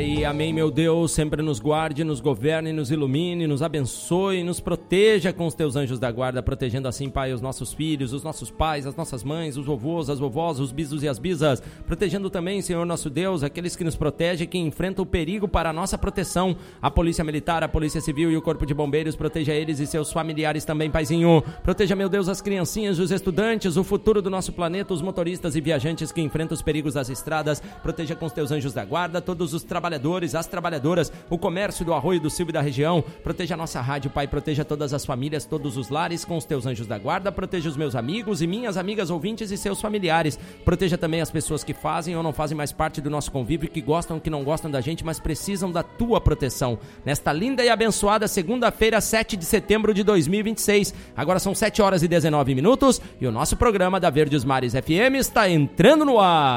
Pai, amém, meu Deus, sempre nos guarde, nos governe, nos ilumine, nos abençoe, nos proteja com os teus anjos da guarda, protegendo assim, Pai, os nossos filhos, os nossos pais, as nossas mães, os vovôs, as vovós, os bisos e as bisas, protegendo também, Senhor nosso Deus, aqueles que nos protegem, que enfrentam o perigo para a nossa proteção, a Polícia Militar, a Polícia Civil e o Corpo de Bombeiros, proteja eles e seus familiares também, Paizinho, proteja, meu Deus, as criancinhas, os estudantes, o futuro do nosso planeta, os motoristas e viajantes que enfrentam os perigos das estradas, proteja com os teus anjos da guarda, todos os trabalhadores, as trabalhadoras, o comércio do Arroio do Silva e da região, proteja a nossa rádio, Pai, proteja todas as famílias, todos os lares com os teus anjos da guarda, proteja os meus amigos e minhas amigas ouvintes e seus familiares, proteja também as pessoas que fazem ou não fazem mais parte do nosso convívio, que gostam ou que não gostam da gente, mas precisam da tua proteção, nesta linda e abençoada segunda-feira, 7 de setembro de 2026, agora são 7 horas e 19 minutos e o nosso programa da Verdes Mares FM está entrando no ar.